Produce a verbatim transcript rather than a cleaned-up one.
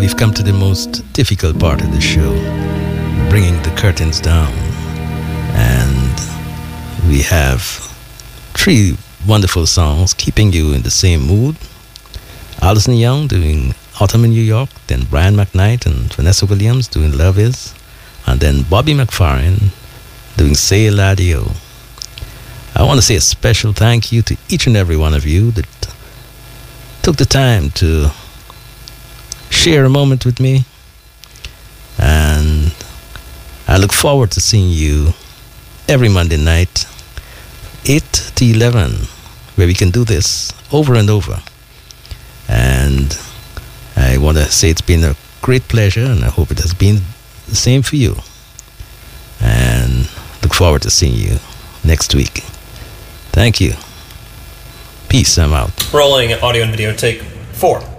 we've come to the most difficult part of the show, bringing the curtains down. And we have three wonderful songs keeping you in the same mood. Alison Young doing Autumn in New York, then Brian McKnight and Vanessa Williams doing Love Is, and then Bobby McFerrin doing Say Ladio. I want to say a special thank you to each and every one of you that took the time to share a moment with me, and I look forward to seeing you every Monday night, eight to eleven, where we can do this over and over. And I want to say it's been a great pleasure, and I hope it has been the same for you. And look forward to seeing you next week. Thank you. Peace. I'm out. Rolling audio and video take four.